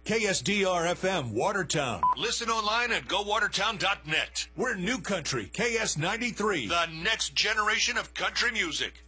KSDR-FM Watertown. Listen online at GoWatertown.net. We're New Country, KS93, the next generation of country music.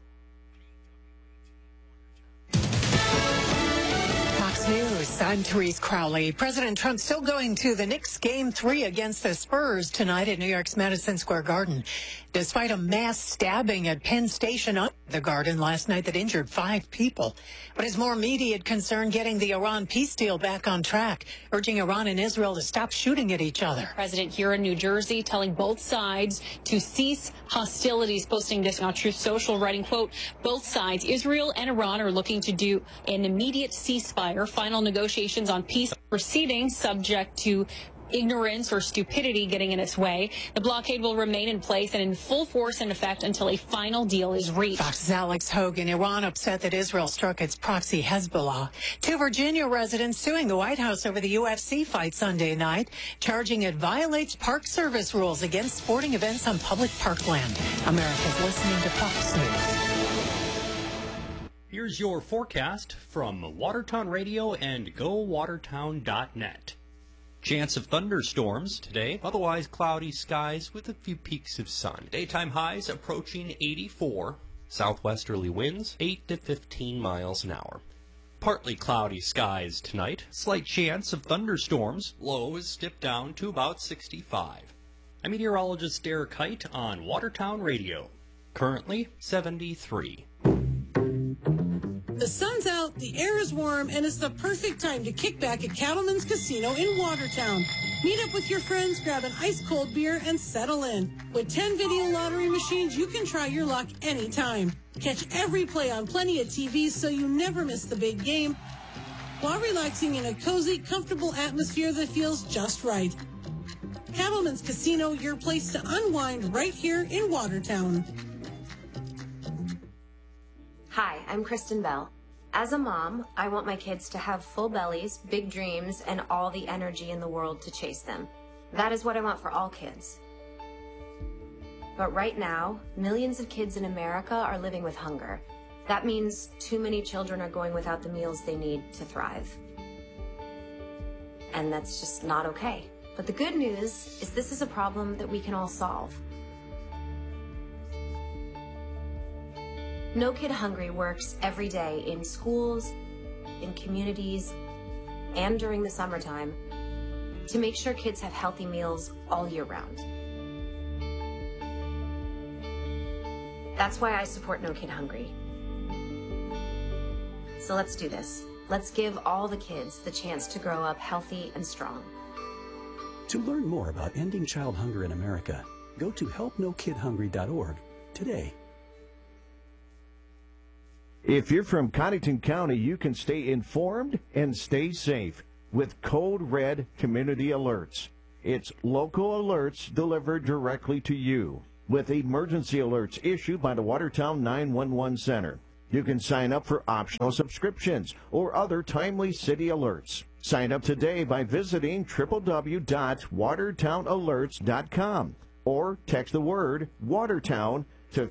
Fox News, I'm Therese Crowley. President Trump still going to the Knicks Game 3 against the Spurs tonight at New York's Madison Square Garden. Despite a mass stabbing at Penn Station under the Garden last night that injured 5 people. But his more immediate concern getting the Iran peace deal back on track, urging Iran and Israel to stop shooting at each other. President here in New Jersey telling both sides to cease hostilities, posting this on Truth Social, writing, quote, both sides, Israel and Iran, are looking to do an immediate ceasefire. Final negotiations on peace proceeding subject to ignorance or stupidity getting in its way. The blockade will remain in place and in full force and effect until a final deal is reached. Fox's Alex Hogan. Iran upset that Israel struck its proxy Hezbollah. 2 Virginia residents suing the White House over the UFC fight Sunday night, charging it violates Park Service rules against sporting events on public parkland. America's listening to Fox News. Here's your forecast from Watertown Radio and GoWatertown.net. Chance of thunderstorms today, otherwise cloudy skies with a few peaks of sun. Daytime highs approaching 84, southwesterly winds 8 to 15 miles an hour. Partly cloudy skies tonight, slight chance of thunderstorms, lows dip down to about 65. I'm meteorologist Derek Height on Watertown Radio, currently 73. The sun's out, the air is warm, and it's the perfect time to kick back at Cattleman's Casino in Watertown. Meet up with your friends, grab an ice-cold beer, and settle in. With 10 video lottery machines, you can try your luck anytime. Catch every play on plenty of TVs so you never miss the big game, while relaxing in a cozy, comfortable atmosphere that feels just right. Cattleman's Casino, your place to unwind right here in Watertown. Hi, I'm Kristen Bell. As a mom, I want my kids to have full bellies, big dreams, and all the energy in the world to chase them. That is what I want for all kids. But right now, millions of kids in America are living with hunger. That means too many children are going without the meals they need to thrive. And that's just not okay. But the good news is this is a problem that we can all solve. No Kid Hungry works every day in schools, in communities, and during the summertime to make sure kids have healthy meals all year round. That's why I support No Kid Hungry. So let's do this. Let's give all the kids the chance to grow up healthy and strong. To learn more about ending child hunger in America, go to helpnokidhungry.org today. If you're from Cottington County, you can stay informed and stay safe with Code Red Community Alerts. It's local alerts delivered directly to you with emergency alerts issued by the Watertown 911 Center. You can sign up for optional subscriptions or other timely city alerts. Sign up today by visiting www.watertownalerts.com or text the word Watertown to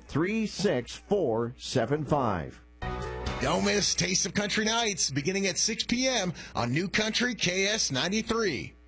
36475. Don't miss Taste of Country Nights beginning at 6 p.m. on New Country KS93.